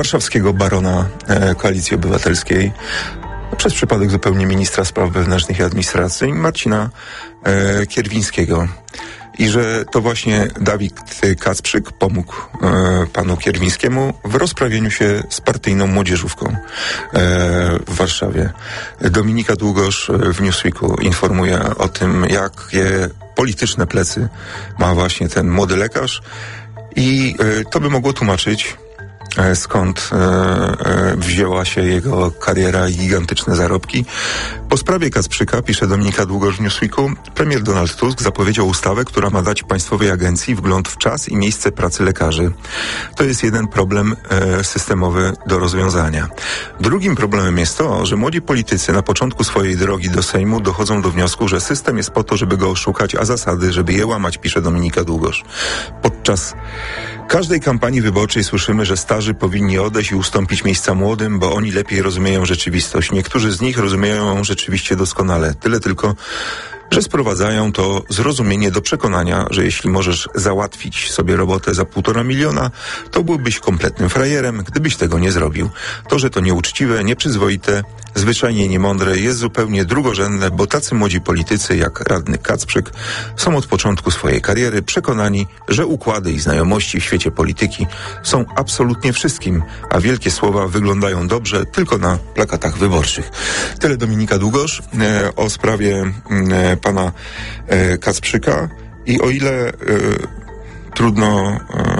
warszawskiego barona Koalicji Obywatelskiej, przez przypadek zupełnie ministra spraw wewnętrznych i administracji, Marcina Kierwińskiego. I że to właśnie Dawid Kacprzyk pomógł panu Kierwińskiemu w rozprawieniu się z partyjną młodzieżówką w Warszawie. Dominika Długosz w Newsweeku informuje o tym, jakie polityczne plecy ma właśnie ten młody lekarz i to by mogło tłumaczyć, skąd wzięła się jego kariera i gigantyczne zarobki. Po sprawie Kacprzyka, pisze Dominika Długosz w Newsweeku, premier Donald Tusk zapowiedział ustawę, która ma dać państwowej agencji wgląd w czas i miejsce pracy lekarzy. To jest jeden problem systemowy do rozwiązania. Drugim problemem jest to, że młodzi politycy na początku swojej drogi do Sejmu dochodzą do wniosku, że system jest po to, żeby go oszukać, a zasady, żeby je łamać, pisze Dominika Długosz. Podczas każdej kampanii wyborczej słyszymy, że starzy powinni odejść i ustąpić miejsca młodym, bo oni lepiej rozumieją rzeczywistość. Niektórzy z nich rozumieją ją rzeczywiście doskonale. Tyle tylko, że sprowadzają to zrozumienie do przekonania, że jeśli możesz załatwić sobie robotę za 1,5 miliona, to byłbyś kompletnym frajerem, gdybyś tego nie zrobił. To, że to nieuczciwe, nieprzyzwoite, zwyczajnie niemądre, jest zupełnie drugorzędne, bo tacy młodzi politycy jak radny Kacprzyk są od początku swojej kariery przekonani, że układy i znajomości w świecie polityki są absolutnie wszystkim, a wielkie słowa wyglądają dobrze tylko na plakatach wyborczych. Tyle Dominika Długosz o sprawie pana Kacprzyka i o ile trudno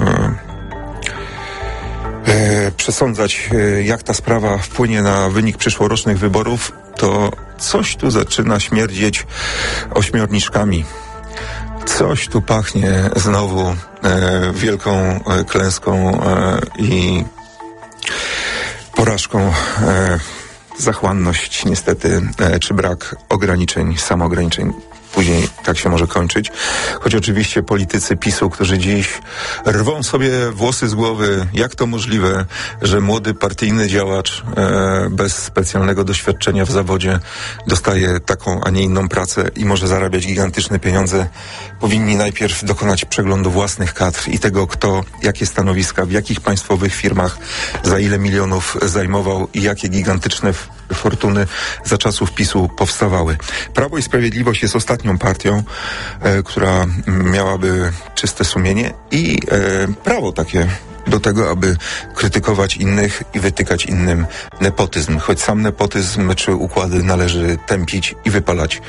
przesądzać, jak ta sprawa wpłynie na wynik przyszłorocznych wyborów, to coś tu zaczyna śmierdzieć ośmiorniczkami. Coś tu pachnie znowu wielką klęską i porażką. Zachłanność niestety, czy brak ograniczeń, samoograniczeń. Później tak się może kończyć. Choć oczywiście politycy PiS-u, którzy dziś rwą sobie włosy z głowy, jak to możliwe, że młody partyjny działacz bez specjalnego doświadczenia w zawodzie dostaje taką, a nie inną pracę i może zarabiać gigantyczne pieniądze, powinni najpierw dokonać przeglądu własnych kadr i tego, kto, jakie stanowiska, w jakich państwowych firmach, za ile milionów zajmował i jakie gigantyczne fortuny za czasów PiS-u powstawały. Prawo i Sprawiedliwość jest ostatnią partią, która miałaby czyste sumienie i prawo takie do tego, aby krytykować innych i wytykać innym nepotyzm. Choć sam nepotyzm czy układy należy tępić i wypalać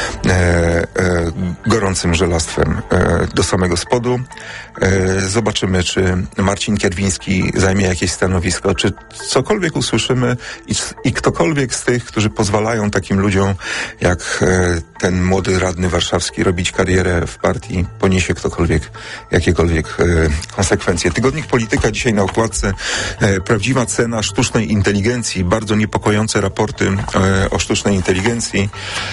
gorącym żelastwem do samego spodu. Zobaczymy, czy Marcin Kierwiński zajmie jakieś stanowisko, czy cokolwiek usłyszymy i ktokolwiek z tych, którzy pozwalają takim ludziom jak ten młody radny warszawski robić karierę w partii, poniesie ktokolwiek jakiekolwiek konsekwencje. Tygodnik Polityka dzisiaj na okładce prawdziwa cena sztucznej inteligencji, bardzo niepokojące raporty o sztucznej inteligencji,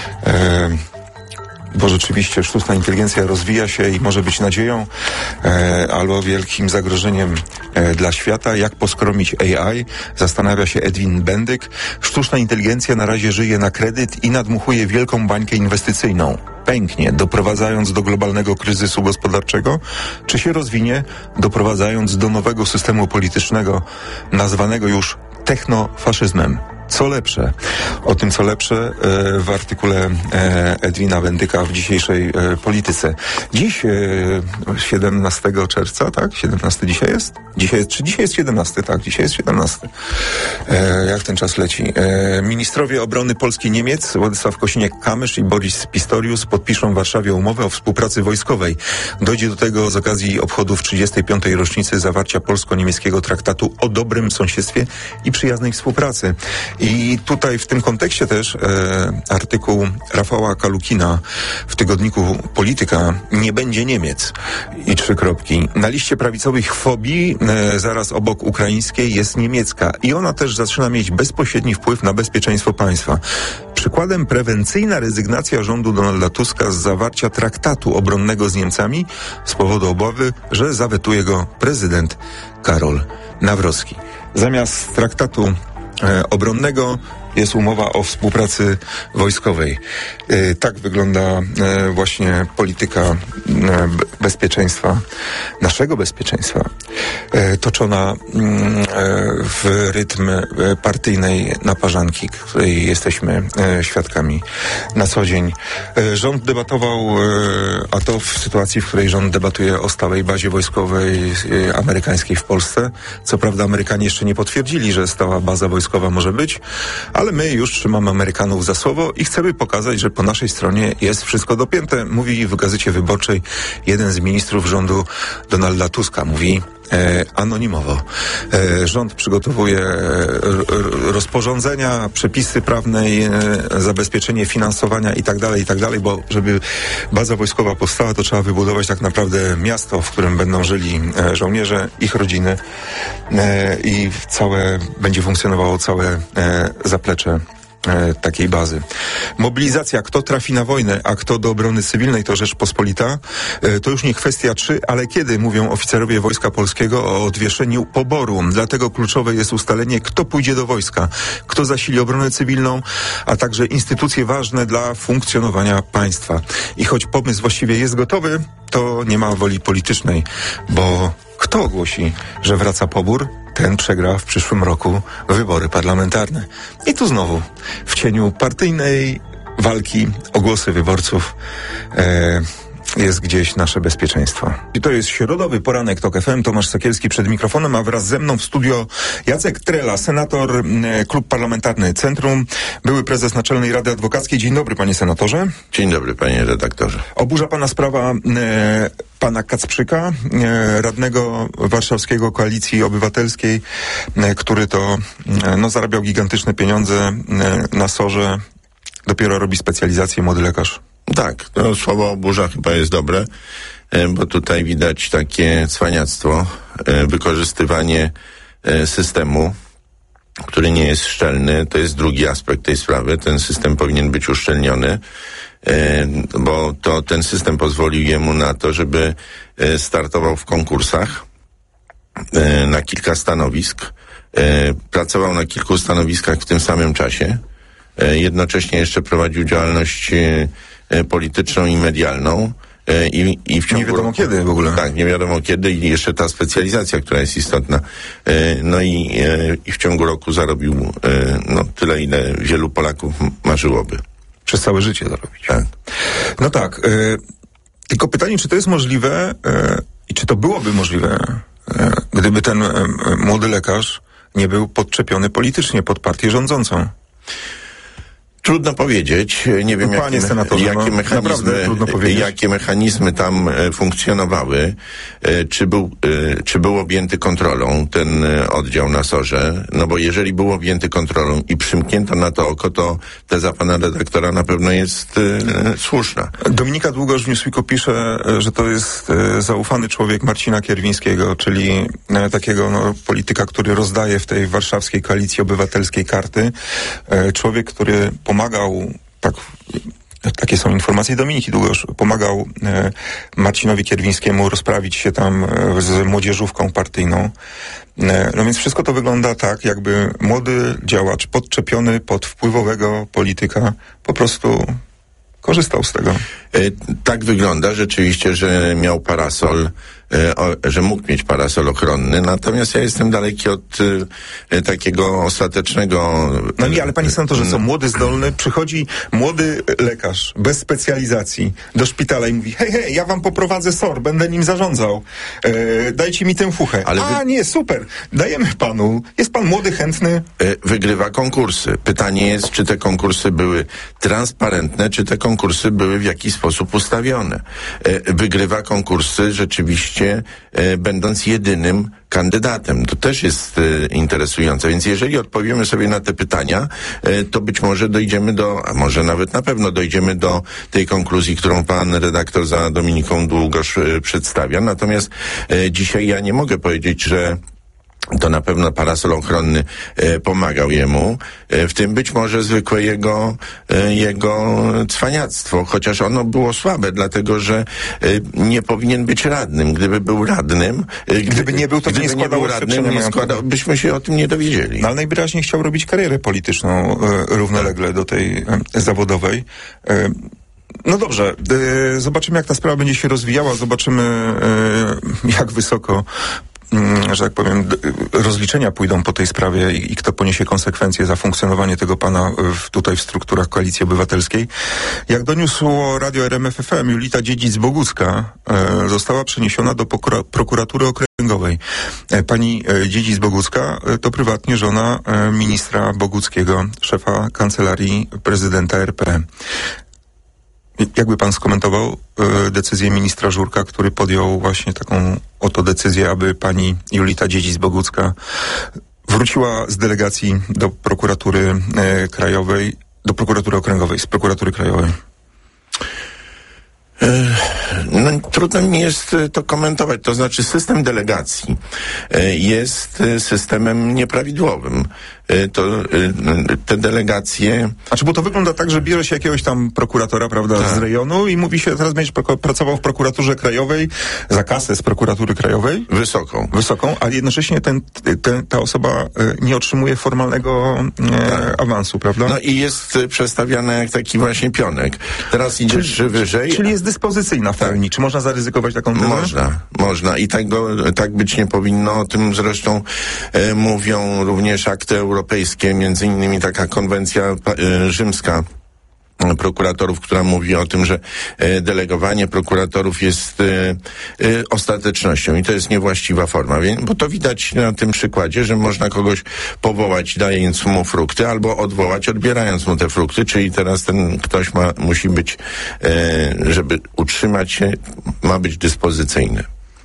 bo rzeczywiście sztuczna inteligencja rozwija się i może być nadzieją albo wielkim zagrożeniem dla świata. Jak poskromić AI? Zastanawia się Edwin Bendyk. Sztuczna inteligencja na razie żyje na kredyt i nadmuchuje wielką bańkę inwestycyjną. Pęknie, doprowadzając do globalnego kryzysu gospodarczego, czy się rozwinie, doprowadzając do nowego systemu politycznego, nazwanego już technofaszyzmem. Co lepsze? O tym, co lepsze, w artykule Edwina Bendyka w dzisiejszej Polityce. Dziś, 17 czerwca, tak? 17 dzisiaj jest? Dzisiaj jest 17? Tak, dzisiaj jest 17. Jak ten czas leci? Ministrowie obrony Polski i Niemiec, Władysław Kosiniak-Kamysz i Boris Pistorius podpiszą w Warszawie umowę o współpracy wojskowej. Dojdzie do tego z okazji obchodów 35. rocznicy zawarcia polsko-niemieckiego traktatu o dobrym sąsiedztwie i przyjaznej współpracy. I tutaj w tym kontekście też artykuł Rafała Kalukina w tygodniku Polityka nie będzie Niemiec i 3 kropki. Na liście prawicowych fobii zaraz obok ukraińskiej jest niemiecka i ona też zaczyna mieć bezpośredni wpływ na bezpieczeństwo państwa. Przykładem prewencyjna rezygnacja rządu Donalda Tuska z zawarcia traktatu obronnego z Niemcami z powodu obawy, że zawetuje go prezydent Karol Nawrocki. Zamiast traktatu obronnego jest umowa o współpracy wojskowej. Tak wygląda właśnie polityka bezpieczeństwa, naszego bezpieczeństwa, toczona w rytm partyjnej naparzanki, której jesteśmy świadkami na co dzień. Rząd debatował, a to w sytuacji, w której rząd debatuje o stałej bazie wojskowej amerykańskiej w Polsce. Co prawda Amerykanie jeszcze nie potwierdzili, że stała baza wojskowa może być, ale my już trzymamy Amerykanów za słowo i chcemy pokazać, że po naszej stronie jest wszystko dopięte. Mówi w Gazecie Wyborczej jeden z ministrów rządu Donalda Tuska. Mówi anonimowo. Rząd przygotowuje rozporządzenia, przepisy prawne, zabezpieczenie finansowania i tak dalej, bo żeby baza wojskowa powstała, to trzeba wybudować tak naprawdę miasto, w którym będą żyli żołnierze, ich rodziny i będzie funkcjonowało całe zaplecze takiej bazy. Mobilizacja, kto trafi na wojnę, a kto do obrony cywilnej, to Rzeczpospolita, to już nie kwestia czy, ale kiedy, mówią oficerowie Wojska Polskiego o odwieszeniu poboru. Dlatego kluczowe jest ustalenie, kto pójdzie do wojska, kto zasili obronę cywilną, a także instytucje ważne dla funkcjonowania państwa. I choć pomysł właściwie jest gotowy, to nie ma woli politycznej, bo kto ogłosi, że wraca pobór, ten przegra w przyszłym roku wybory parlamentarne. I tu znowu, w cieniu partyjnej walki o głosy wyborców jest gdzieś nasze bezpieczeństwo. I to jest środowy poranek TOK FM. Tomasz Sekielski przed mikrofonem, a wraz ze mną w studio Jacek Trela, senator, Klub Parlamentarny Centrum, były prezes Naczelnej Rady Adwokackiej. Dzień dobry, panie senatorze. Dzień dobry, panie redaktorze. Oburza pana sprawa pana Kacprzyka, radnego warszawskiego Koalicji Obywatelskiej, który to zarabiał gigantyczne pieniądze na SOR-ze, dopiero robi specjalizację, młody lekarz. Tak, to słowo oburza chyba jest dobre, bo tutaj widać takie cwaniactwo, wykorzystywanie systemu, który nie jest szczelny. To jest drugi aspekt tej sprawy. Ten system powinien być uszczelniony, bo to ten system pozwolił jemu na to, żeby startował w konkursach na kilka stanowisk, pracował na kilku stanowiskach w tym samym czasie, jednocześnie jeszcze prowadził działalność polityczną i medialną i w ciągu nie wiadomo kiedy w ogóle. Tak, nie wiadomo kiedy i jeszcze ta specjalizacja, która jest istotna. I w ciągu roku zarobił tyle, ile wielu Polaków marzyłoby. Przez całe życie zarobić. Tak. No tak. Tylko pytanie, czy to jest możliwe i czy to byłoby możliwe, gdyby ten młody lekarz nie był podczepiony politycznie pod partię rządzącą? Trudno powiedzieć. Nie wiem, jakie mechanizmy tam funkcjonowały. Czy był objęty kontrolą ten oddział na SOR-ze? No bo jeżeli był objęty kontrolą i przymknięto na to oko, to teza pana redaktora na pewno jest słuszna. Dominika Długosz w Newsweeku pisze, że to jest zaufany człowiek Marcina Kierwińskiego, czyli takiego polityka, który rozdaje w tej warszawskiej Koalicji Obywatelskiej karty. Człowiek, który pomagał, takie są informacje Dominiki Długosz, pomagał Marcinowi Kierwińskiemu rozprawić się tam z młodzieżówką partyjną. No więc wszystko to wygląda tak, jakby młody działacz podczepiony pod wpływowego polityka po prostu korzystał z tego. Tak wygląda rzeczywiście, że miał parasol, że mógł mieć parasol ochronny, natomiast ja jestem daleki od takiego ostatecznego... No nie, ale panie senatorze, co młody, zdolny, przychodzi młody lekarz bez specjalizacji do szpitala i mówi, hej, ja wam poprowadzę SOR, będę nim zarządzał, dajcie mi tę fuchę. Nie, super, dajemy panu, jest pan młody, chętny. Wygrywa konkursy. Pytanie jest, czy te konkursy były transparentne, czy te konkursy były w jakiś sposób ustawione. Wygrywa konkursy rzeczywiście będąc jedynym kandydatem. To też jest interesujące. Więc jeżeli odpowiemy sobie na te pytania, to być może dojdziemy a może nawet na pewno dojdziemy do tej konkluzji, którą pan redaktor za Dominiką Długosz przedstawia. Natomiast dzisiaj ja nie mogę powiedzieć, że to na pewno parasol ochronny pomagał jemu, w tym być może zwykłe jego cwaniactwo, chociaż ono było słabe, dlatego że nie powinien być radnym. Gdyby był radnym, gdyby nie był, to nie składał radnym, byśmy się o tym nie dowiedzieli. No, ale najwyraźniej chciał robić karierę polityczną równolegle do tej zawodowej. No dobrze, zobaczymy, jak ta sprawa będzie się rozwijała, zobaczymy, jak wysoko, że tak powiem, rozliczenia pójdą po tej sprawie i kto poniesie konsekwencje za funkcjonowanie tego pana tutaj w strukturach Koalicji Obywatelskiej. Jak doniósło radio RMF FM, Julita Dziedzic-Bogucka została przeniesiona do prokuratury okręgowej. Pani Dziedzic-Bogucka to prywatnie żona ministra Boguckiego, szefa Kancelarii Prezydenta RP. Jakby pan skomentował decyzję ministra Żurka, który podjął właśnie taką oto decyzję, aby pani Julita Dziedzic-Bogucka wróciła z delegacji do prokuratury krajowej, do prokuratury okręgowej, z prokuratury krajowej? No, trudno mi jest to komentować. To znaczy, system delegacji jest systemem nieprawidłowym. Te delegacje... Znaczy, bo to wygląda tak, że bierze się jakiegoś tam prokuratora, prawda, z rejonu i mówi się, teraz będziesz pracował w prokuraturze krajowej za kasę z prokuratury krajowej. Wysoką, ale jednocześnie ta osoba nie otrzymuje formalnego awansu, prawda? No i jest przestawiana jak taki właśnie pionek. Teraz idziesz wyżej. Czyli jest dyspozycyjna w pełni. Czy można zaryzykować taką tezę? Można. I tak być nie powinno. O tym zresztą mówią również akty europejskie, między innymi taka konwencja rzymska prokuratorów, która mówi o tym, że delegowanie prokuratorów jest ostatecznością i to jest niewłaściwa forma. Bo to widać na tym przykładzie, że można kogoś powołać, dając mu frukty, albo odwołać, odbierając mu te frukty, czyli teraz ten ktoś musi być, żeby utrzymać się, ma być dyspozycyjny.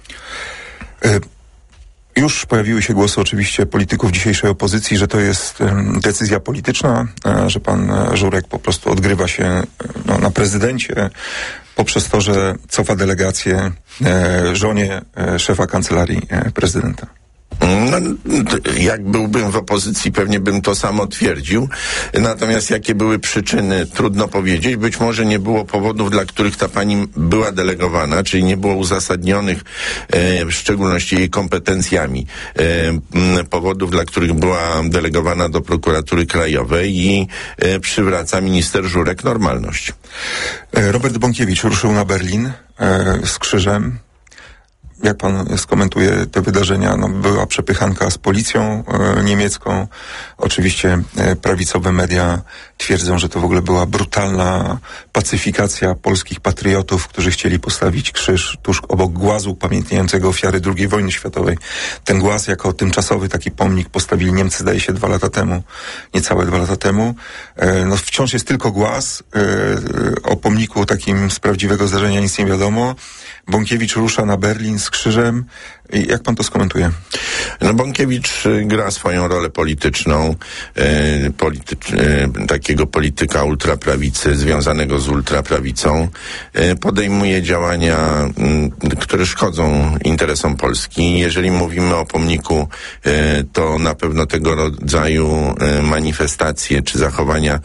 Już pojawiły się głosy oczywiście polityków dzisiejszej opozycji, że to jest decyzja polityczna, że pan Żurek po prostu odgrywa się na prezydencie poprzez to, że cofa delegację żonie szefa Kancelarii Prezydenta. No, jak byłbym w opozycji, pewnie bym to samo twierdził. Natomiast jakie były przyczyny, trudno powiedzieć. Być może nie było powodów, dla których ta pani była delegowana, czyli nie było uzasadnionych, w szczególności jej kompetencjami, powodów, dla których była delegowana do prokuratury krajowej i przywraca minister Żurek normalność. Robert Bąkiewicz ruszył na Berlin z krzyżem. Jak pan skomentuje te wydarzenia? No, była przepychanka z policją niemiecką. Oczywiście prawicowe media twierdzą, że to w ogóle była brutalna pacyfikacja polskich patriotów, którzy chcieli postawić krzyż tuż obok głazu upamiętniającego ofiary II wojny światowej. Ten głaz jako tymczasowy taki pomnik postawili Niemcy, zdaje się, 2 lata temu. Niecałe 2 lata temu. No, wciąż jest tylko głaz. O pomniku takim z prawdziwego zdarzenia nic nie wiadomo. Bąkiewicz rusza na Berlin z krzyżem. Jak pan to skomentuje? No, Bąkiewicz gra swoją rolę polityczną, takiego polityka ultraprawicy, związanego z ultraprawicą. Podejmuje działania, które szkodzą interesom Polski. Jeżeli mówimy o pomniku, to na pewno tego rodzaju manifestacje czy zachowania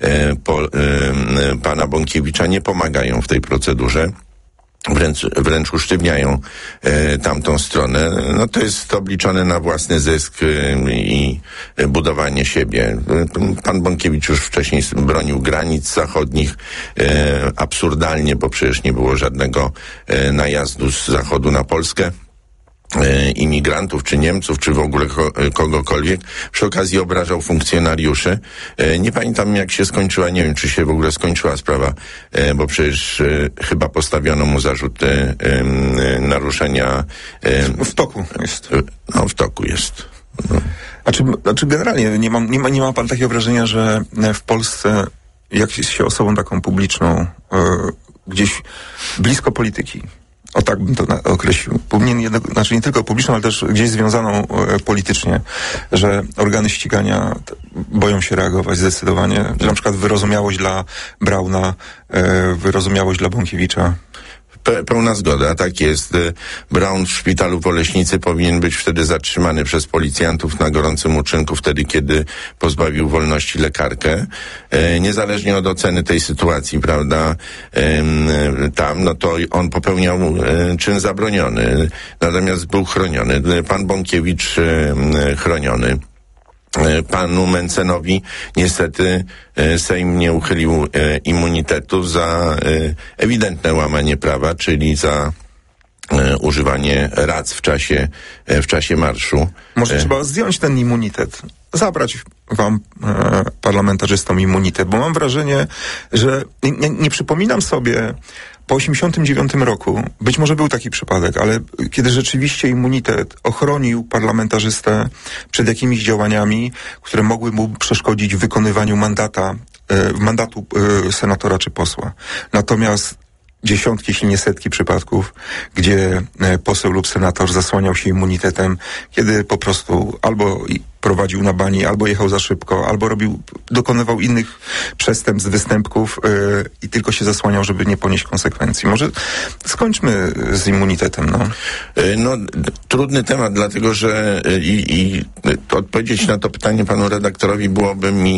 pana Bąkiewicza nie pomagają w tej procedurze. Wręcz usztywniają tamtą stronę. No to jest obliczone na własny zysk i budowanie siebie. Pan Bąkiewicz już wcześniej bronił granic zachodnich absurdalnie, bo przecież nie było żadnego najazdu z zachodu na Polskę. Imigrantów, czy Niemców, czy w ogóle kogokolwiek. Przy okazji obrażał funkcjonariuszy. Nie pamiętam, jak się skończyła, nie wiem, czy się w ogóle skończyła sprawa, bo przecież chyba postawiono mu zarzuty naruszenia... W toku jest. No, w toku jest. No. Znaczy generalnie nie ma pan takiego wrażenia, że w Polsce, jak jest się osobą taką publiczną, gdzieś blisko polityki, o tak bym to określił, znaczy nie tylko publiczną, ale też gdzieś związaną politycznie, że organy ścigania boją się reagować zdecydowanie, że na przykład wyrozumiałość dla Brauna, wyrozumiałość dla Bąkiewicza. Pełna zgoda, tak jest. Braun w szpitalu w Oleśnicy powinien być wtedy zatrzymany przez policjantów na gorącym uczynku, wtedy kiedy pozbawił wolności lekarkę. Niezależnie od oceny tej sytuacji, prawda, tam, no to on popełniał czyn zabroniony, natomiast był chroniony. Pan Bąkiewicz chroniony. Panu Mencenowi niestety Sejm nie uchylił immunitetu za ewidentne łamanie prawa, czyli za używanie rac w czasie marszu. Może trzeba zdjąć ten immunitet, zabrać wam, parlamentarzystom, immunitet, bo mam wrażenie, że nie przypominam sobie po 1989 roku, być może był taki przypadek, ale kiedy rzeczywiście immunitet ochronił parlamentarzystę przed jakimiś działaniami, które mogły mu przeszkodzić w wykonywaniu mandatu senatora czy posła. Natomiast dziesiątki, jeśli nie setki przypadków, gdzie poseł lub senator zasłaniał się immunitetem, kiedy po prostu albo prowadził na bani, albo jechał za szybko, albo dokonywał innych przestępstw, występków i tylko się zasłaniał, żeby nie ponieść konsekwencji. Może skończmy z immunitetem, no. No, trudny temat, dlatego że odpowiedzieć na to pytanie panu redaktorowi byłoby mi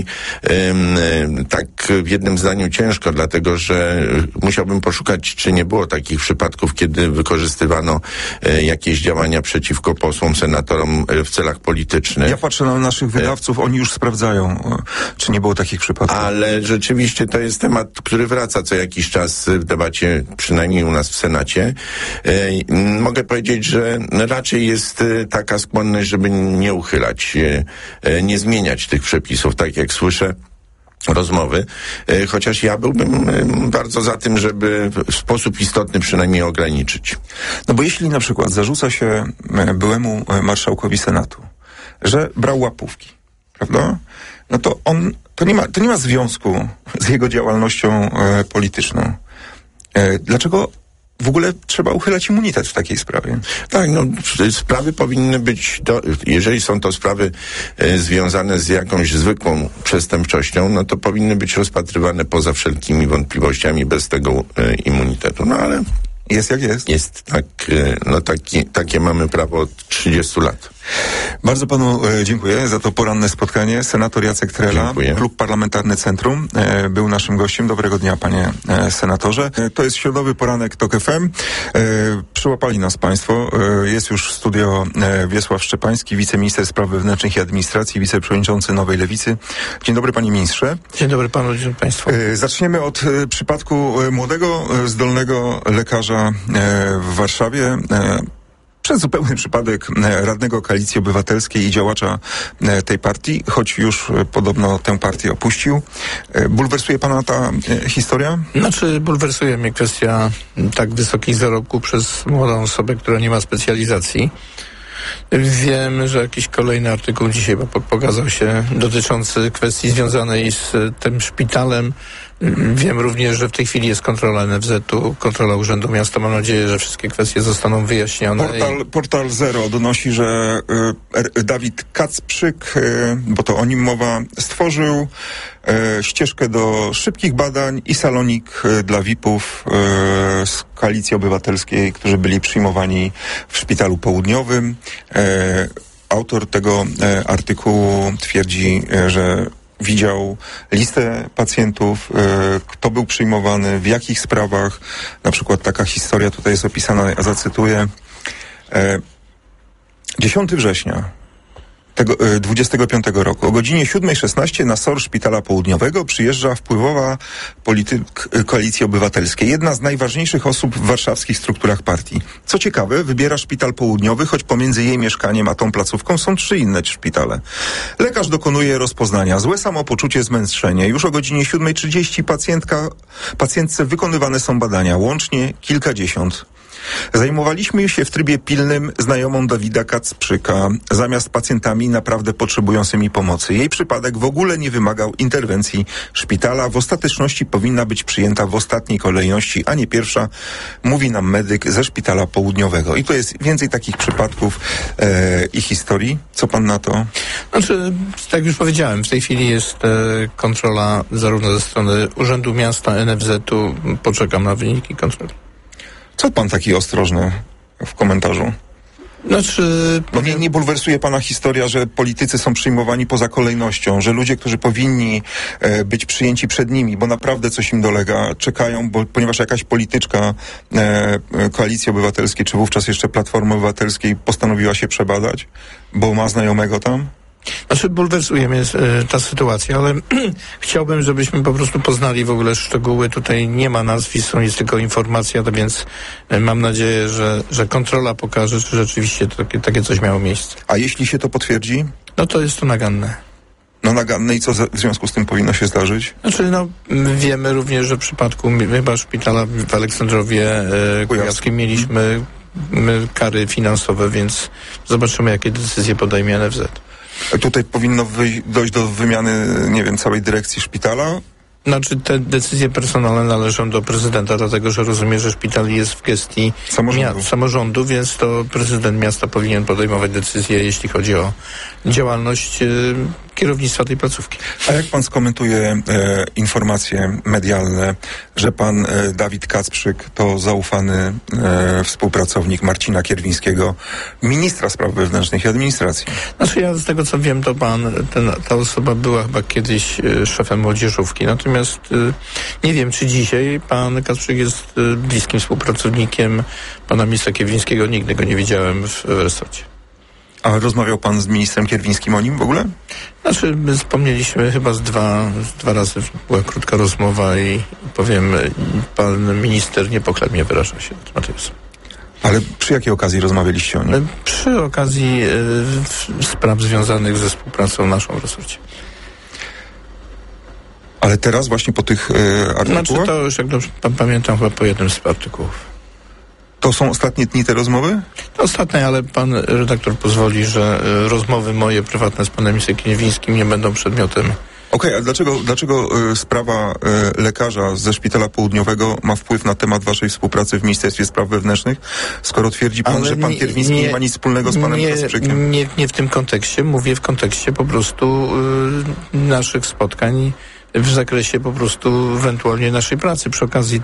tak w jednym zdaniu ciężko, dlatego że musiałbym poszukać, czy nie było takich przypadków, kiedy wykorzystywano jakieś działania przeciwko posłom, senatorom w celach politycznych. Ja patrzę na naszych wydawców, oni już sprawdzają, czy nie było takich przypadków. Ale rzeczywiście to jest temat, który wraca co jakiś czas w debacie, przynajmniej u nas w Senacie. Mogę powiedzieć, że raczej jest taka skłonność, żeby nie uchylać, nie zmieniać tych przepisów, tak jak słyszę rozmowy, chociaż ja byłbym bardzo za tym, żeby w sposób istotny przynajmniej ograniczyć. No bo jeśli na przykład zarzuca się byłemu marszałkowi Senatu, że brał łapówki, prawda? No to to nie ma związku z jego działalnością polityczną. Dlaczego w ogóle trzeba uchylać immunitet w takiej sprawie? Tak, no sprawy powinny być, jeżeli są to sprawy związane z jakąś zwykłą przestępczością, no to powinny być rozpatrywane poza wszelkimi wątpliwościami bez tego immunitetu. No ale jest jak jest. Jest tak, no takie mamy prawo od 30 lat. Bardzo panu dziękuję za to poranne spotkanie. Senator Jacek Trela, dziękuję. Klub Parlamentarny Centrum, był naszym gościem. Dobrego dnia, panie senatorze. To jest środowy poranek TOK FM. Przyłapali nas państwo. Jest już w studio Wiesław Szczepański, wiceminister spraw wewnętrznych i administracji, wiceprzewodniczący Nowej Lewicy. Dzień dobry, panie ministrze. Dzień dobry panu, dzień dobry państwu. Zaczniemy od przypadku młodego, zdolnego lekarza w Warszawie. Przez zupełny przypadek radnego Koalicji Obywatelskiej i działacza tej partii, choć już podobno tę partię opuścił. Bulwersuje pana ta historia? Znaczy, bulwersuje mnie kwestia tak wysokich zarobków przez młodą osobę, która nie ma specjalizacji. Wiem, że jakiś kolejny artykuł dzisiaj pokazał się dotyczący kwestii związanej z tym szpitalem. Wiem również, że w tej chwili jest kontrola NFZ-u, kontrola Urzędu Miasta. Mam nadzieję, że wszystkie kwestie zostaną wyjaśnione. Portal Zero donosi, że Dawid Kacprzyk, bo to o nim mowa, stworzył ścieżkę do szybkich badań i salonik dla VIP-ów z Koalicji Obywatelskiej, którzy byli przyjmowani w Szpitalu Południowym. Autor tego artykułu twierdzi, że widział listę pacjentów, kto był przyjmowany, w jakich sprawach. Na przykład taka historia tutaj jest opisana, ja zacytuję. 10 września 25 roku. O godzinie 7:16 na SOR Szpitala Południowego przyjeżdża wpływowa polityk Koalicji Obywatelskiej. Jedna z najważniejszych osób w warszawskich strukturach partii. Co ciekawe, wybiera Szpital Południowy, choć pomiędzy jej mieszkaniem a tą placówką są 3 inne szpitale. Lekarz dokonuje rozpoznania. Złe samopoczucie, zmęczenie. Już o godzinie 7:30 pacjentce wykonywane są badania. Łącznie kilkadziesiąt. Zajmowaliśmy się w trybie pilnym znajomą Dawida Kacprzyka, zamiast pacjentami naprawdę potrzebującymi pomocy. Jej przypadek w ogóle nie wymagał interwencji szpitala. W ostateczności powinna być przyjęta w ostatniej kolejności, a nie pierwsza, mówi nam medyk ze Szpitala Południowego. I to jest więcej takich przypadków i historii. Co pan na to? Znaczy, tak już powiedziałem, w tej chwili jest kontrola zarówno ze strony Urzędu Miasta, NFZ-u. Poczekam na wyniki kontroli. Co pan taki ostrożny w komentarzu? Znaczy, Bo nie bulwersuje pana historia, że politycy są przyjmowani poza kolejnością, że ludzie, którzy powinni być przyjęci przed nimi, bo naprawdę coś im dolega, czekają, ponieważ jakaś polityczka Koalicji Obywatelskiej, czy wówczas jeszcze Platformy Obywatelskiej postanowiła się przebadać, bo ma znajomego tam? Znaczy, bulwersuje mnie ta sytuacja, ale chciałbym, żebyśmy po prostu poznali w ogóle szczegóły. Tutaj nie ma nazwisk, jest tylko informacja, to więc mam nadzieję, że kontrola pokaże, czy rzeczywiście takie coś miało miejsce. A jeśli się to potwierdzi? No to jest to naganne. No naganne i co w związku z tym powinno się zdarzyć? Znaczy, wiemy również, że w przypadku chyba szpitala w Aleksandrowie Kujawskim mieliśmy kary finansowe, więc zobaczymy, jakie decyzje podejmie NFZ. Tutaj powinno dojść do wymiany, nie wiem, całej dyrekcji szpitala? Znaczy, te decyzje personalne należą do prezydenta, dlatego że rozumie, że szpital jest w gestii samorządu, więc to prezydent miasta powinien podejmować decyzje, jeśli chodzi o działalność kierownictwa tej placówki. A jak pan skomentuje informacje medialne, że pan Dawid Kacprzyk to zaufany współpracownik Marcina Kierwińskiego, ministra spraw wewnętrznych i administracji? Znaczy, ja z tego co wiem, to ta osoba była chyba kiedyś szefem młodzieżówki, natomiast nie wiem, czy dzisiaj pan Kacprzyk jest bliskim współpracownikiem pana ministra Kierwińskiego. Nigdy go nie widziałem w resorcie. A rozmawiał pan z ministrem Kierwińskim o nim w ogóle? Znaczy, my wspomnieliśmy chyba dwa razy, była krótka rozmowa i powiem, pan minister niepochlebnie wyraża się na temat tego. Ale przy jakiej okazji rozmawialiście o nim? Przy okazji spraw związanych ze współpracą naszą w resorcie. Ale teraz właśnie po tych artykułach? Znaczy, to już jak dobrze pamiętam, chyba po jednym z artykułów. To są ostatnie dni te rozmowy? To ostatnie, ale pan redaktor pozwoli, że rozmowy moje prywatne z panem ministrem Kierwińskim nie będą przedmiotem. Okej, a dlaczego sprawa lekarza ze Szpitala Południowego ma wpływ na temat waszej współpracy w Ministerstwie Spraw Wewnętrznych, skoro twierdzi pan, że pan Kierwiński nie ma nic wspólnego z panem Kacprzykiem? Nie w tym kontekście, mówię w kontekście po prostu naszych spotkań w zakresie po prostu ewentualnie naszej pracy. Przy okazji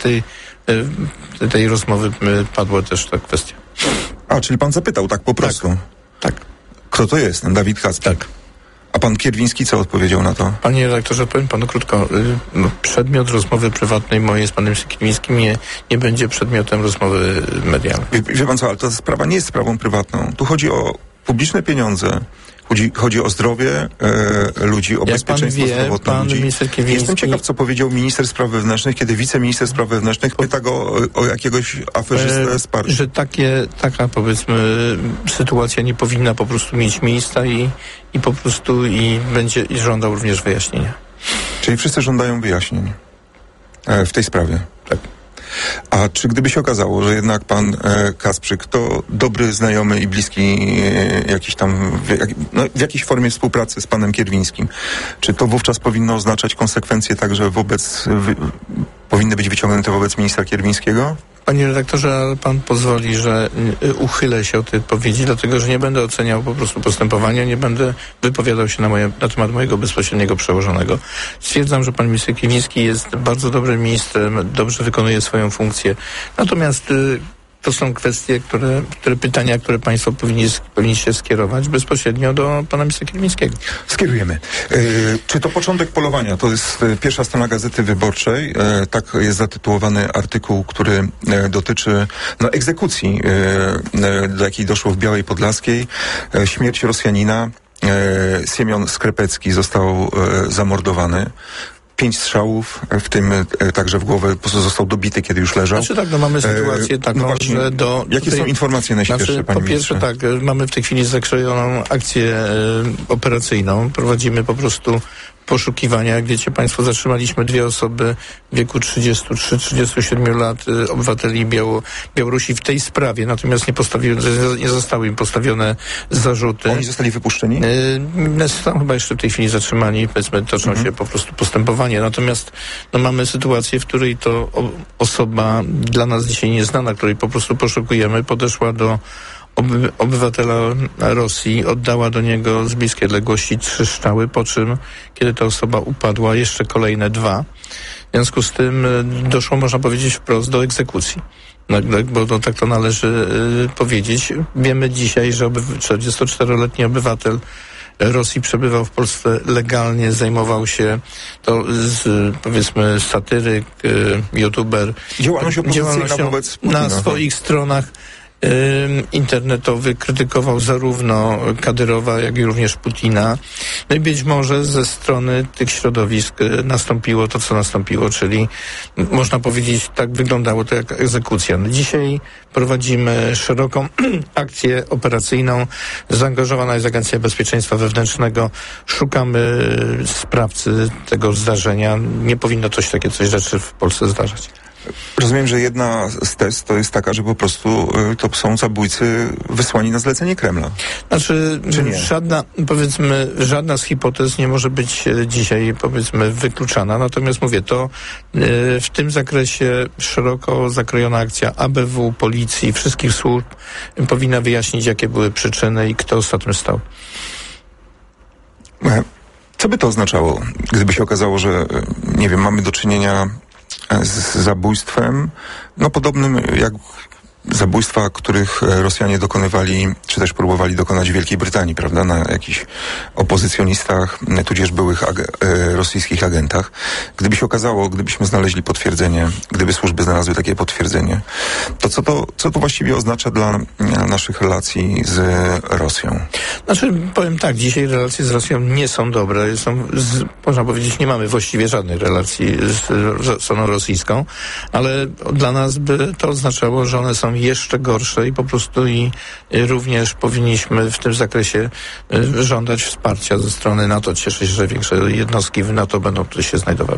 tej rozmowy padła też ta kwestia. A, czyli pan zapytał tak po prostu? Tak. Kto to jest, ten Dawid Kacprzyk? Tak. A pan Kierwiński co odpowiedział na to? Panie redaktorze, powiem panu krótko. Przedmiot rozmowy prywatnej mojej z panem Kierwińskim nie będzie przedmiotem rozmowy medialnej. Wie pan co, ale ta sprawa nie jest sprawą prywatną. Tu chodzi o publiczne pieniądze. Chodzi o zdrowie ludzi, o bezpieczeństwo zdrowotne ludzi. Jestem ciekaw, co powiedział minister spraw wewnętrznych, kiedy wiceminister spraw wewnętrznych pyta go o jakiegoś aferzystę z partii. Że taka powiedzmy sytuacja nie powinna po prostu mieć miejsca i po prostu będzie żądał również wyjaśnienia. Czyli wszyscy żądają wyjaśnień w tej sprawie. Tak. A czy gdyby się okazało, że jednak pan Kacprzyk to dobry znajomy i bliski jakiś tam, w jakiejś formie współpracy z panem Kierwińskim, czy to wówczas powinno oznaczać konsekwencje także powinny być wyciągnięte wobec ministra Kierwińskiego? Panie redaktorze, ale pan pozwoli, że uchylę się od tej odpowiedzi, dlatego że nie będę oceniał po prostu postępowania, nie będę wypowiadał się na temat mojego bezpośredniego przełożonego. Stwierdzam, że pan minister Kierwiński jest bardzo dobrym ministrem, dobrze wykonuje swoją funkcję. Natomiast to są kwestie, pytania, które państwo powinniście skierować bezpośrednio do pana ministra Kierwińskiego. Skierujemy. Czy to początek polowania? To jest pierwsza strona Gazety Wyborczej. Tak jest zatytułowany artykuł, który dotyczy egzekucji, do jakiej doszło w Białej Podlaskiej. Śmierć Rosjanina. Siemion Skrepecki został zamordowany. 5 strzałów, w tym także w głowę, po prostu został dobity, kiedy już leżał. Znaczy tak, mamy sytuację taką, właśnie, że jakie są informacje najświeższe, panie ministrze? Po pierwsze tak, mamy w tej chwili zakrojoną akcję operacyjną. Prowadzimy po prostu poszukiwania. Jak wiecie państwo, zatrzymaliśmy 2 osoby w wieku 33-37 lat, obywateli Białorusi w tej sprawie, natomiast nie zostały im postawione zarzuty. Oni zostali wypuszczeni? Są chyba jeszcze w tej chwili zatrzymani, powiedzmy, toczą się po prostu postępowanie. Natomiast mamy sytuację, w której to osoba dla nas dzisiaj nieznana, której po prostu poszukujemy, podeszła do obywatela Rosji, oddała do niego z bliskiej odległości 3 strzały, po czym, kiedy ta osoba upadła, jeszcze kolejne 2. W związku z tym doszło, można powiedzieć wprost, do egzekucji. bo tak to należy powiedzieć. Wiemy dzisiaj, że 44-letni obywatel Rosji przebywał w Polsce legalnie, zajmował się powiedzmy satyryk, youtuber, działalnością wobec Putina, na swoich stronach internetowych krytykował zarówno Kadyrowa, jak i również Putina. No i być może ze strony tych środowisk nastąpiło to, co nastąpiło, czyli można powiedzieć, tak wyglądało to jak egzekucja. No dzisiaj prowadzimy szeroką akcję operacyjną. Zaangażowana jest Agencja Bezpieczeństwa Wewnętrznego. Szukamy sprawcy tego zdarzenia. Nie powinno takie coś rzeczy w Polsce zdarzać. Rozumiem, że jedna z tez to jest taka, że po prostu to są zabójcy wysłani na zlecenie Kremla. Znaczy, żadna z hipotez nie może być dzisiaj, wykluczana. Natomiast mówię, to w tym zakresie szeroko zakrojona akcja ABW, policji, wszystkich służb powinna wyjaśnić, jakie były przyczyny i kto za tym stał. Co by to oznaczało, gdyby się okazało, że, nie wiem, mamy do czynienia z zabójstwem, podobnym jak zabójstwa, których Rosjanie dokonywali, czy też próbowali dokonać w Wielkiej Brytanii, prawda, na jakichś opozycjonistach, tudzież byłych rosyjskich agentach. Gdyby się okazało, gdybyśmy znaleźli potwierdzenie, gdyby służby znalazły takie potwierdzenie, to co to właściwie oznacza dla naszych relacji z Rosją? Znaczy, powiem tak, dzisiaj relacje z Rosją nie są dobre. Można powiedzieć, nie mamy właściwie żadnych relacji z stroną rosyjską, ale dla nas by to oznaczało, że one są jeszcze gorsze i po prostu również powinniśmy w tym zakresie żądać wsparcia ze strony NATO. Cieszę się, że większe jednostki w NATO będą tu się znajdowały.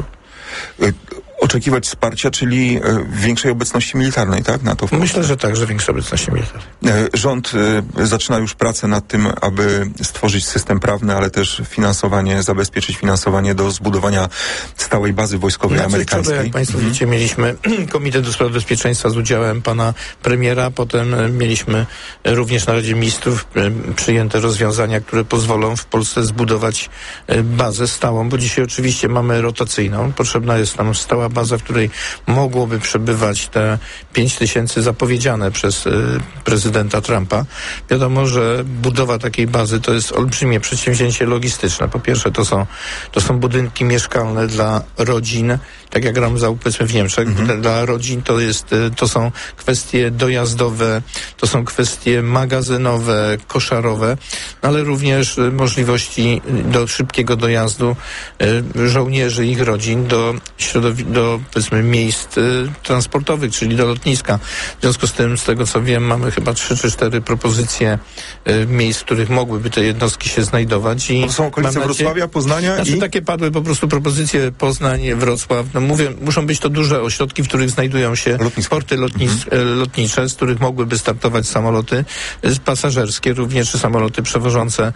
Oczekiwać wsparcia, czyli większej obecności militarnej, tak? NATO w Polsce? Myślę, że tak, że większej obecności militarnej. Rząd zaczyna już pracę nad tym, aby stworzyć system prawny, ale też zabezpieczyć finansowanie do zbudowania stałej bazy wojskowej amerykańskiej. Wczoraj, jak Państwo widzicie, mieliśmy Komitet do Spraw Bezpieczeństwa z udziałem pana premiera, potem mieliśmy również na Radzie Ministrów przyjęte rozwiązania, które pozwolą w Polsce zbudować bazę stałą, bo dzisiaj oczywiście mamy rotacyjną. Potrzebna jest nam stała baza, w której mogłoby przebywać te 5000 zapowiedziane przez prezydenta Trumpa. Wiadomo, że budowa takiej bazy to jest olbrzymie przedsięwzięcie logistyczne. Po pierwsze, to są budynki mieszkalne dla rodzin, tak jak powiedzmy w Niemczech. Dla rodzin to są kwestie dojazdowe, to są kwestie magazynowe, koszarowe, ale również możliwości do szybkiego dojazdu żołnierzy i ich rodzin do powiedzmy miejsc transportowych, czyli do lotniska. W związku z tym, z tego co wiem, mamy chyba 3 czy 4 propozycje miejsc, w których mogłyby te jednostki się znajdować. To są okolice Wrocławia, Poznania takie padły po prostu propozycje Poznań, Wrocław. Mówię, muszą być to duże ośrodki, w których znajdują się porty lotnicze, z których mogłyby startować samoloty pasażerskie, również czy samoloty przewożące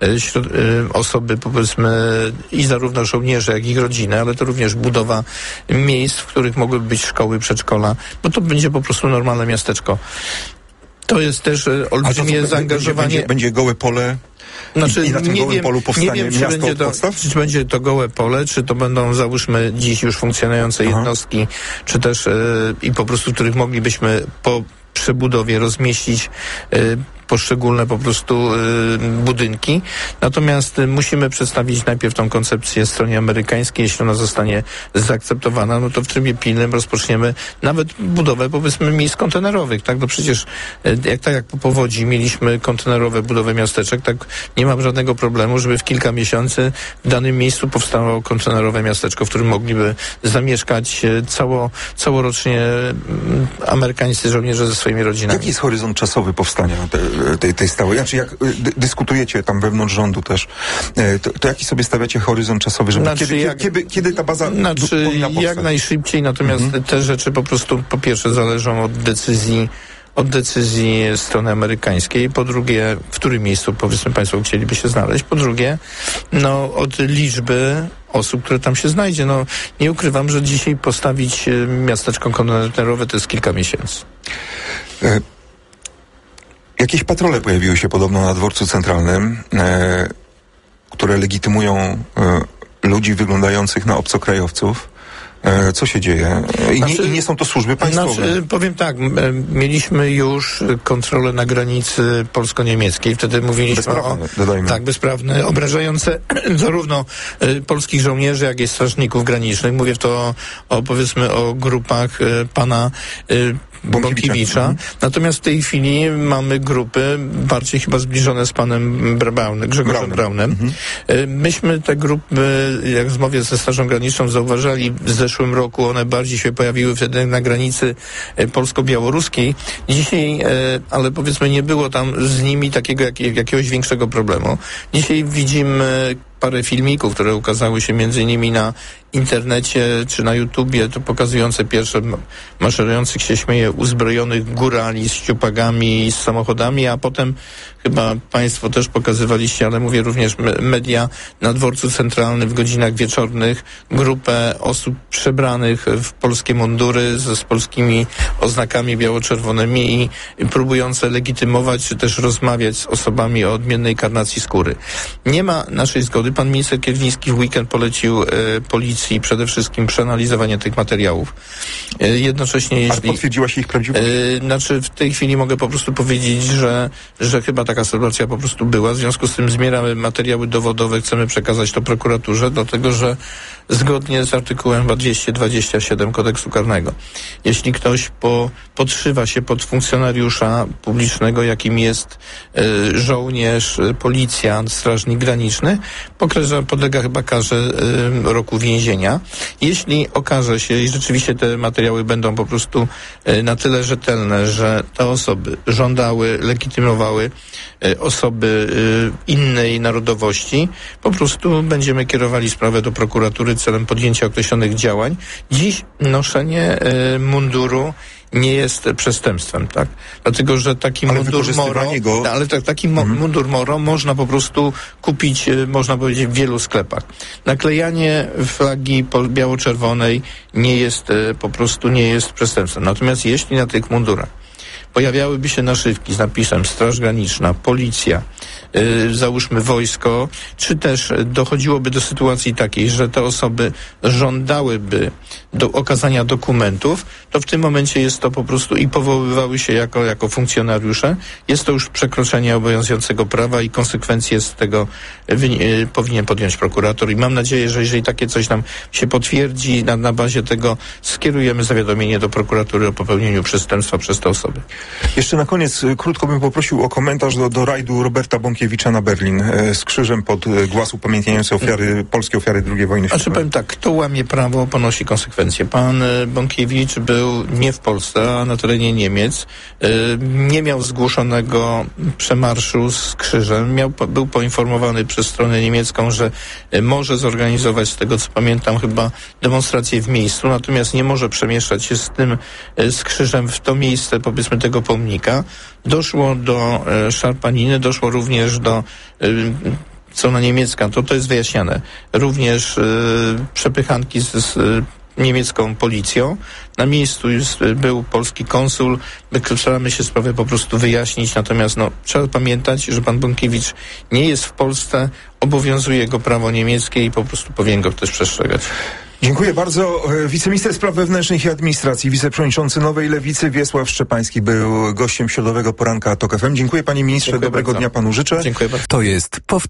osoby, powiedzmy, i zarówno żołnierzy, jak i ich rodziny, ale to również budowa miejsc, w których mogłyby być szkoły, przedszkola, bo to będzie po prostu normalne miasteczko. To jest też olbrzymie zaangażowanie. Będzie gołe pole. Znaczy, I na tym gołym polu powstanie miasto od podstaw? Czy będzie to gołe pole, czy to będą, załóżmy, dziś już funkcjonujące jednostki, czy też i po prostu, których moglibyśmy po przebudowie rozmieścić poszczególne po prostu budynki. Natomiast musimy przedstawić najpierw tą koncepcję stronie amerykańskiej. Jeśli ona zostanie zaakceptowana, no to w trybie pilnym rozpoczniemy nawet budowę, powiedzmy, miejsc kontenerowych. Tak, no przecież jak po powodzi mieliśmy kontenerowe budowę miasteczek, tak nie mam żadnego problemu, żeby w kilka miesięcy w danym miejscu powstało kontenerowe miasteczko, w którym mogliby zamieszkać całorocznie amerykańscy żołnierze ze swoimi rodzinami. Jaki jest horyzont czasowy powstania tej stałej? Znaczy, jak dyskutujecie tam wewnątrz rządu też, to jaki sobie stawiacie horyzont czasowy, żeby kiedy ta baza powinna powstać? Jak najszybciej, natomiast te rzeczy po prostu, po pierwsze, zależą od decyzji strony amerykańskiej, po drugie, w którym miejscu, powiedzmy, państwo chcieliby się znaleźć, po drugie, od liczby osób, które tam się znajdzie. Nie ukrywam, że dzisiaj postawić miasteczko kontenerowe to jest kilka miesięcy. Jakieś patrole pojawiły się podobno na dworcu centralnym, które legitymują ludzi wyglądających na obcokrajowców. Co się dzieje? I nie są to służby państwowe. Powiem tak, mieliśmy już kontrolę na granicy polsko-niemieckiej. Wtedy mówiliśmy bezprawne, obrażające zarówno polskich żołnierzy, jak i strażników granicznych. Mówię to powiedzmy o grupach pana Bąkiewicza. Natomiast w tej chwili mamy grupy bardziej chyba zbliżone z panem Grzegorzem Braunem. Myśmy te grupy, jak w rozmowie ze Strażą Graniczną zauważali, w zeszłym roku one bardziej się pojawiły wtedy na granicy polsko-białoruskiej. Dzisiaj, ale powiedzmy nie było tam z nimi jakiegoś większego problemu. Dzisiaj widzimy parę filmików, które ukazały się między innymi na internecie czy na YouTubie, to pokazujące pierwsze maszerujących się uzbrojonych górali z ciupagami i z samochodami, a potem chyba państwo też pokazywaliście, ale mówię również media na dworcu centralnym w godzinach wieczornych, grupę osób przebranych w polskie mundury z polskimi oznakami biało-czerwonymi i próbujące legitymować czy też rozmawiać z osobami o odmiennej karnacji skóry. Nie ma naszej zgody. Pan minister Kierwiński w weekend polecił policji przede wszystkim przeanalizowanie tych materiałów. Jednocześnie Ale potwierdziła się ich prawdziwość? W tej chwili mogę po prostu powiedzieć, że chyba taka sytuacja po prostu była. W związku z tym zbieramy materiały dowodowe, chcemy przekazać to prokuraturze, dlatego że zgodnie z artykułem 227 Kodeksu Karnego, jeśli ktoś podszywa się pod funkcjonariusza publicznego, jakim jest żołnierz, policjant, strażnik graniczny, podlega chyba karze roku więzienia. Jeśli okaże się i rzeczywiście te materiały będą po prostu na tyle rzetelne, że te osoby żądały, legitymowały osoby innej narodowości, po prostu będziemy kierowali sprawę do prokuratury celem podjęcia określonych działań. Dziś noszenie munduru nie jest przestępstwem, tak? Dlatego, że taki mundur Moro można po prostu kupić, można powiedzieć, w wielu sklepach. Naklejanie flagi biało-czerwonej nie jest przestępstwem. Natomiast jeśli na tych mundurach pojawiałyby się naszywki z napisem Straż Graniczna, Policja, załóżmy wojsko, czy też dochodziłoby do sytuacji takiej, że te osoby żądałyby okazania dokumentów, to w tym momencie jest to po prostu i powoływały się jako funkcjonariusze. Jest to już przekroczenie obowiązującego prawa i konsekwencje z tego powinien podjąć prokurator. I mam nadzieję, że jeżeli takie coś nam się potwierdzi, na bazie tego skierujemy zawiadomienie do prokuratury o popełnieniu przestępstwa przez te osoby. Jeszcze na koniec krótko bym poprosił o komentarz do rajdu Roberta Bąkiewicza na Berlin z krzyżem pod głaz upamiętniający polskie ofiary II wojny światowej. Powiem tak, kto łamie prawo, ponosi konsekwencje. Pan Bąkiewicz był nie w Polsce, a na terenie Niemiec. Nie miał zgłoszonego przemarszu z krzyżem. Był poinformowany przez stronę niemiecką, że może zorganizować, z tego co pamiętam, chyba demonstrację w miejscu, natomiast nie może przemieszczać się z krzyżem w to miejsce, powiedzmy, tego pomnika. Doszło do szarpaniny, doszło również do strona niemiecka, to jest wyjaśniane, również przepychanki z niemiecką policją. Na miejscu był polski konsul. My staramy się sprawę po prostu wyjaśnić, natomiast trzeba pamiętać, że pan Bąkiewicz nie jest w Polsce, obowiązuje go prawo niemieckie i po prostu powinien go też przestrzegać. Dziękuję bardzo. Wiceminister Spraw Wewnętrznych i Administracji, wiceprzewodniczący Nowej Lewicy Wiesław Szczepański był gościem środowego poranka TOK FM. Dziękuję panie ministrze, dobrego dnia panu życzę. Dziękuję bardzo. To jest powtórka.